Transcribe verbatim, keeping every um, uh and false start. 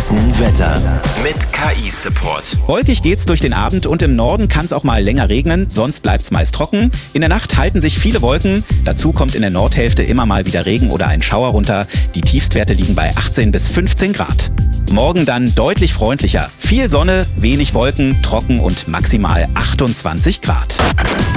Hessen Wetter mit K I-Support. Häufig geht's durch den Abend und im Norden kann es auch mal länger regnen, sonst bleibt's meist trocken. In der Nacht halten sich viele Wolken, dazu kommt in der Nordhälfte immer mal wieder Regen oder ein Schauer runter. Die Tiefstwerte liegen bei achtzehn bis fünfzehn Grad. Morgen dann deutlich freundlicher. Viel Sonne, wenig Wolken, trocken und maximal achtundzwanzig Grad.